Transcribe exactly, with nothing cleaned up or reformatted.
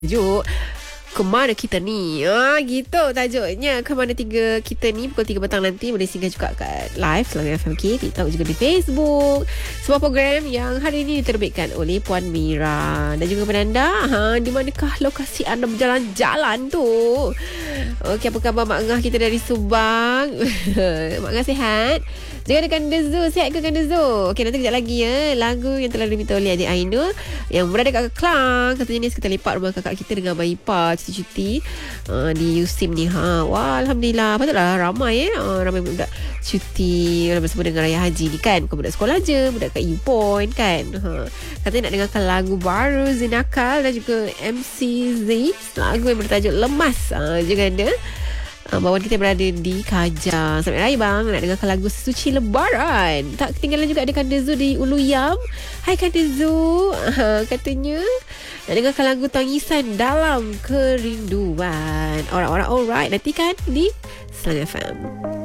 Tajuk Kemana kita ni? Ah, gitu tajuknya. Kemana tiga kita ni pukul tiga petang nanti. Boleh singgah juga kat live Selangor F M K, TikTok juga di Facebook. Sebuah program yang hari ini diterbitkan oleh Puan Mira. Dan juga penanda, ha, di manakah lokasi anda berjalan-jalan tu? Okey, apa khabar Mak Ngah kita dari Subang? Mak Ngah sihat? Juga dengan Dezu. Sihat ke Kanda Zu? Okey, nanti kejap lagi ya. Lagu yang telah diminta oleh adik Ainul yang berada kat Kelang. Katanya ni sekitar lepak rumah kakak kita dengan Abang Ipar cuti-cuti uh, di Yusim ni. Ha. Wah, Alhamdulillah. Patutlah ramai ya. Uh, ramai budak cuti bersama dengan Raya Haji ni kan. Bukan budak sekolah je, budak kat U Point kan. Ha. Katanya nak dengarkan lagu baru Zinakal dan juga M C Z. Lagu yang bertajuk Lemas. Uh, juga ada. Uh, Bawan kita berada di Kajang. Selamat Raya bang. Nak dengarkan lagu Suci Lebaran. Tak ketinggalan juga ada Kanda Zu di Uluyam. Hai Kanda Zu. uh, Katanya nak dengarkan lagu Tangisan Dalam Kerinduan. Alright, alright, alright. Nanti kan di Selangor F M.